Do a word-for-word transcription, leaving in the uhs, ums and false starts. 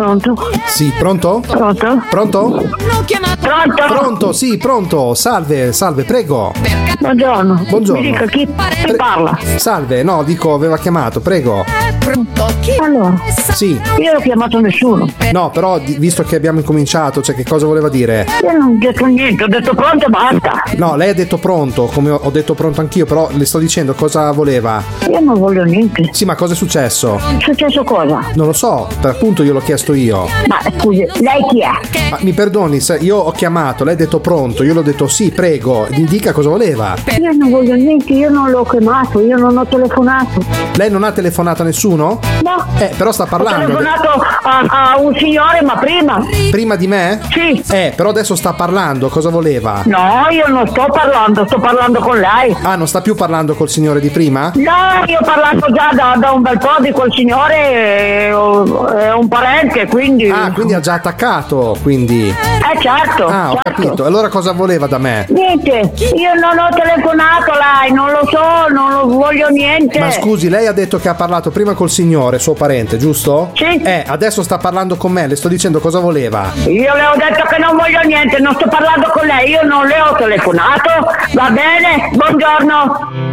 Pronto? Sì, pronto? Pronto? Pronto? Pronto? Pronto, sì, pronto. Salve, salve, prego. Buongiorno. Buongiorno. Mi dica chi, chi Pre- parla? Salve, no, dico, aveva chiamato, prego. Allora, Sì. io non ho chiamato nessuno. No, però di- visto che abbiamo incominciato, cioè che cosa voleva dire? Io non ho detto niente, ho detto pronto e basta. No, lei ha detto pronto, come ho ho detto pronto anch'io, però le sto dicendo cosa voleva. Io non voglio niente. Sì, ma cosa è successo? È successo cosa? Non lo so, per appunto gliel'ho chiesto io. Ma scusi, lei chi è? Ma mi perdoni, se io ho chiamato, lei ha detto pronto, io l'ho detto sì, prego, mi dica cosa voleva. Io non voglio niente, io non l'ho chiamato, io non ho telefonato. Lei non ha telefonato a nessuno? No. Eh, però sta Ho parlando. telefonato a, a un signore, ma prima. Prima di me? Sì. Eh, però adesso sta parlando, cosa voleva? No, io non sto parlando, sto parlando con lei. Ah, non sta più parlando col signore di prima? No, io ho parlato già da, da un bel po' di quel signore, è, è un parente, quindi... Ah, quindi ha già attaccato, quindi. Eh certo, Ah, ho certo. capito. Allora cosa voleva da me? Niente, io non ho telefonato a lei, non lo so, non lo voglio niente. Ma scusi, lei ha detto che ha parlato prima col signore, suo parente, giusto? Sì. Eh, adesso sta parlando con me, le sto dicendo cosa voleva. Io le ho detto che non voglio niente, non sto parlando con lei, io non le ho telefonato, va bene? Buongiorno.